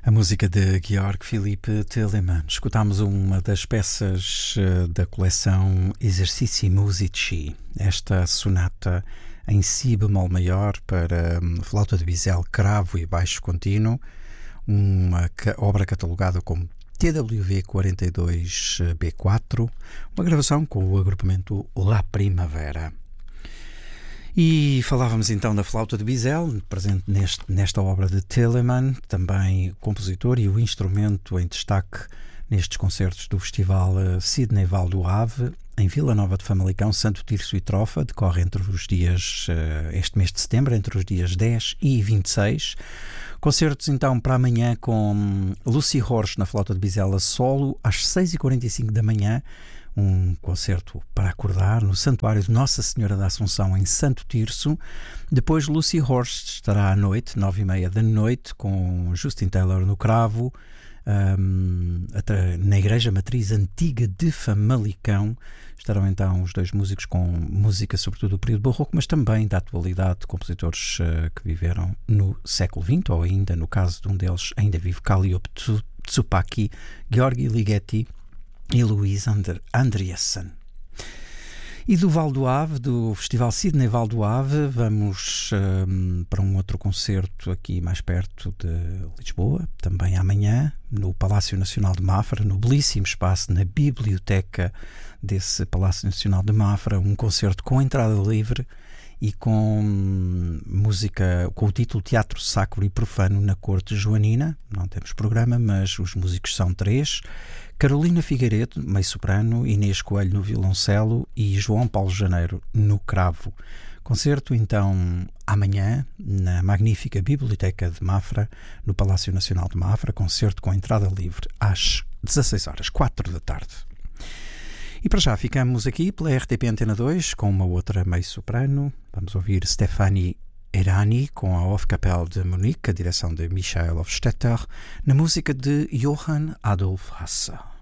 A música de Georg Philipp Telemann. Escutámos uma das peças da coleção Esercizi Musici, esta sonata em si bemol maior para flauta de bisel, cravo e baixo contínuo, uma obra catalogada como TWV 42B4, uma gravação com o agrupamento La Primavera. E falávamos então da flauta de bisel, presente nesta obra de Telemann, também compositor e o instrumento em destaque nestes concertos do Festival Sydney Val do Ave, em Vila Nova de Famalicão, Santo Tirso e Trofa, decorre entre os dias, este mês de setembro, entre os dias 10 e 26. Concertos então para amanhã com Lucy Horsch na flauta de bisel a solo, às 6h45 da manhã, um concerto para acordar no Santuário de Nossa Senhora da Assunção em Santo Tirso. Depois Lucy Horsch estará à noite, 9h30 da noite, com Justin Taylor no cravo, na Igreja Matriz Antiga de Famalicão. Estarão então os dois músicos com música sobretudo do período barroco, mas também da atualidade, compositores que viveram no século XX, ou ainda, no caso de um deles, ainda vive, Kalliope Tsupaki, Georgi Ligeti e Louise Andreasen. E do Val do Ave, do Festival Sydney Val do Ave, vamos para um outro concerto aqui mais perto de Lisboa, também amanhã, no Palácio Nacional de Mafra, no belíssimo espaço, na biblioteca desse Palácio Nacional de Mafra, um concerto com entrada livre e com música, com o título Teatro Sacro e Profano na Corte Joanina. Não temos programa, mas os músicos são 3: Carolina Figueiredo, meio-soprano, Inês Coelho no violoncelo e João Paulo Janeiro no cravo. Concerto então amanhã na magnífica Biblioteca de Mafra, no Palácio Nacional de Mafra, concerto com entrada livre às 16h, 4 da tarde. E para já ficamos aqui pela RTP Antena 2 com uma outra meio-soprano. Vamos ouvir Stefanie Erani com a Hofkapelle de Munique, a direção de Michael Hofstetter, na música de Johann Adolf Hasse.